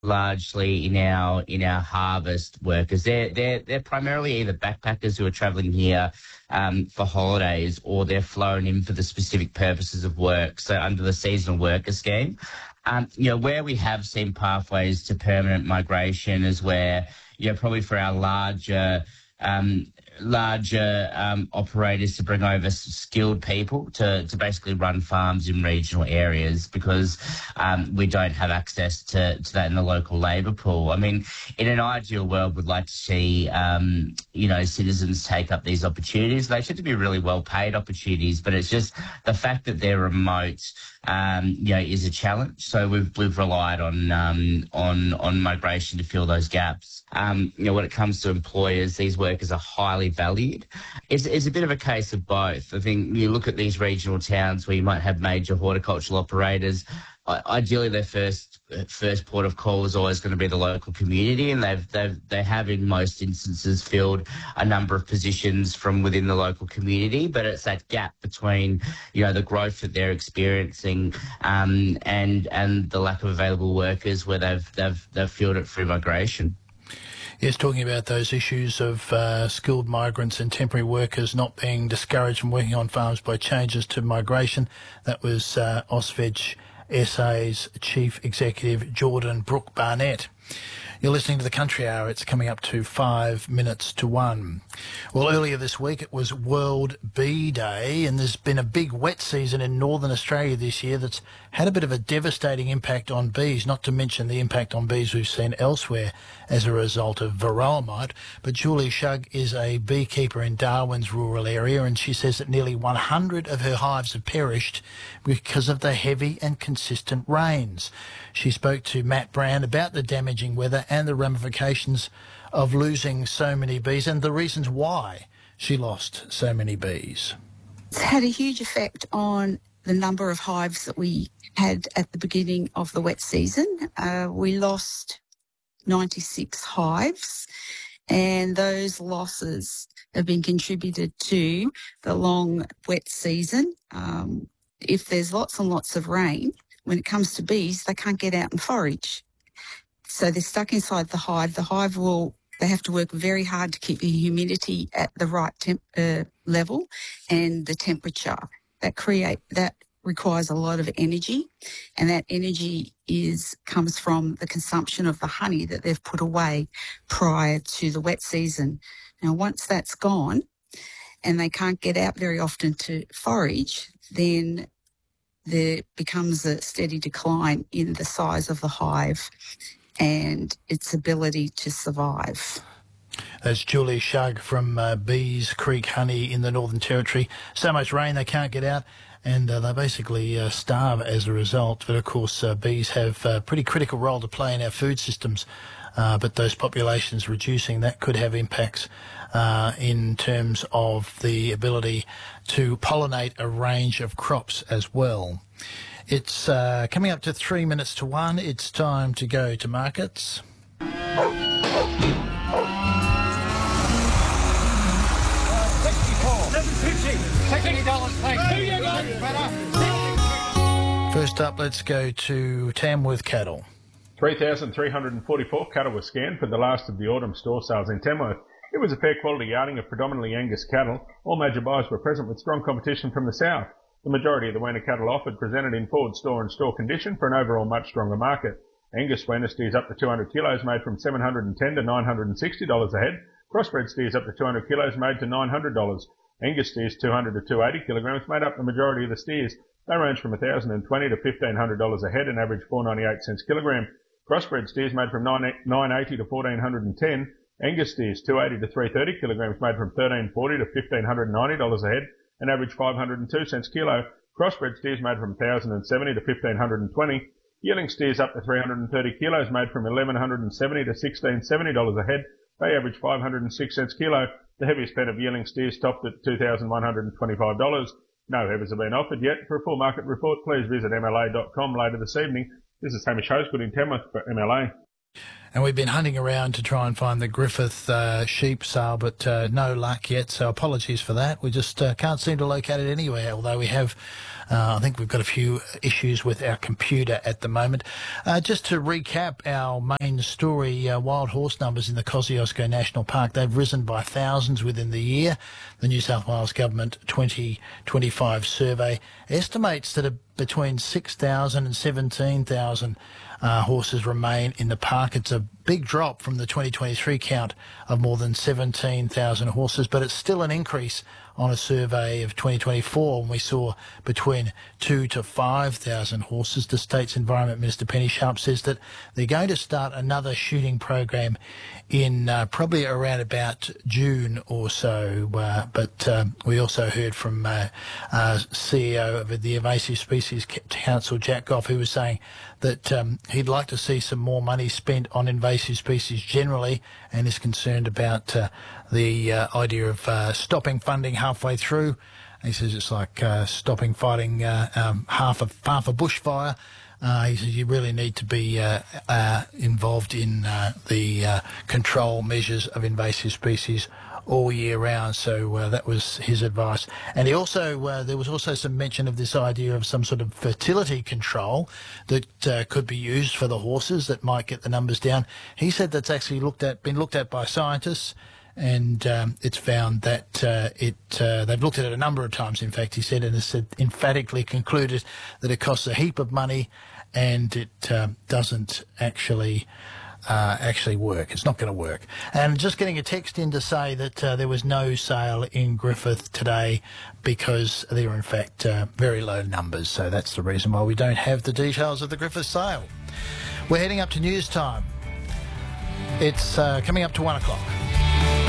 largely in our harvest workers. They're primarily either backpackers who are travelling here for holidays, or they're flown in for the specific purposes of work. So under the seasonal worker scheme, where we have seen pathways to permanent migration is where, probably for our larger operators to bring over skilled people to basically run farms in regional areas, because we don't have access to that in the local labour pool. I mean, in an ideal world, we'd like to see, citizens take up these opportunities. They tend to be really well-paid opportunities, but it's just the fact that they're remote, is a challenge. So we've relied on migration to fill those gaps. When it comes to employers, these workers are highly valued. It's a bit of a case of both. I think you look at these regional towns where you might have major horticultural operators. Ideally, their first port of call is always going to be the local community, and they have in most instances filled a number of positions from within the local community. But it's that gap between the growth that they're experiencing and the lack of available workers where they've filled it through migration. Yes, talking about those issues of skilled migrants and temporary workers not being discouraged from working on farms by changes to migration. That was Ausveg SA's Chief Executive Jordan Brooke Barnett. You're listening to the Country Hour. It's coming up to 5 minutes to 1. Well, earlier this week it was World Bee Day, and there's been a big wet season in Northern Australia this year that's had a bit of a devastating impact on bees, not to mention the impact on bees we've seen elsewhere as a result of varroa mite. But Julie Shug is a beekeeper in Darwin's rural area, and she says that nearly 100 of her hives have perished because of the heavy and consistent rains. She spoke to Matt Brown about the damaging weather and the ramifications of losing so many bees and the reasons why she lost so many bees. It's had a huge effect on the number of hives that we had at the beginning of the wet season. We lost 96 hives, and those losses have been contributed to the long wet season. If there's lots and lots of rain, when it comes to bees, they can't get out and forage. So they're stuck inside the hive. They have to work very hard to keep the humidity at the right level and the temperature. That requires a lot of energy, and that energy comes from the consumption of the honey that they've put away prior to the wet season. Now, once that's gone and they can't get out very often to forage, then there becomes a steady decline in the size of the hive and its ability to survive. That's Julie Shug from Bees Creek Honey in the Northern Territory. So much rain they can't get out, and they basically starve as a result. But of course, bees have a pretty critical role to play in our food systems. But those populations reducing, that could have impacts in terms of the ability to pollinate a range of crops as well. It's coming up to 3 minutes to 1. It's time to go to markets. First up, let's go to Tamworth Cattle. 3,344 cattle were scanned for the last of the autumn store sales in Tamworth. It was a fair quality yarding of predominantly Angus cattle. All major buyers were present with strong competition from the south. The majority of the weaner cattle offered presented in forward store and store condition for an overall much stronger market. Angus weaner steers up to 200 kilos made from $710 to $960 a head. Crossbred steers up to 200 kilos made to $900. Angus steers 200 to 280 kilograms made up the majority of the steers. They range from $1,020 to $1,500 a head and average 4.98 cents kilogram. Crossbred steers made from $980 to $1,410. Angus steers 280 to 330 kilograms made from $1,340 to $1,590 a head and average 502 cents kilo. Crossbred steers made from $1,070 to $1,520. Yearling steers up to 330 kilos made from $1,170 to $1,670 a head. They average 506 cents kilo. The heaviest pen of yearling steers topped at $2,125. No heavers have been offered yet. For a full market report, please visit MLA.com later this evening. This is Hamish Hosegood in Tamworth for MLA. And we've been hunting around to try and find the Griffith sheep sale, but no luck yet, so apologies for that. We just can't seem to locate it anywhere, although we have, I think we've got a few issues with our computer at the moment. Just to recap our main story, wild horse numbers in the Kosciuszko National Park, they've risen by thousands within the year. The New South Wales Government 2025 survey estimates that between 6,000 and 17,000 horses remain in the park. It's a big drop from the 2023 count of more than 17,000 horses, but it's still an increase on a survey of 2024 when we saw between 2,000 to 5,000 horses. The State's Environment Minister Penny Sharp says that they're going to start another shooting program in probably around about June or so. But we also heard from CEO of the Invasive Species Council, Jack Goff, who was saying that he'd like to see some more money spent on invasive species generally, and is concerned about the idea of stopping funding halfway through. He says it's like stopping fighting half a bushfire. He says you really need to be involved in the control measures of invasive species all year round. So that was his advice. And he also there was also some mention of this idea of some sort of fertility control that could be used for the horses that might get the numbers down. He said that's actually been looked at by scientists, and it's found that they've looked at it a number of times, in fact, he said, and has emphatically concluded that it costs a heap of money and it doesn't actually work. It's not going to work. And just getting a text in to say that there was no sale in Griffith today because there were in fact very low numbers. So that's the reason why we don't have the details of the Griffith sale. We're heading up to news time. It's coming up to 1 o'clock.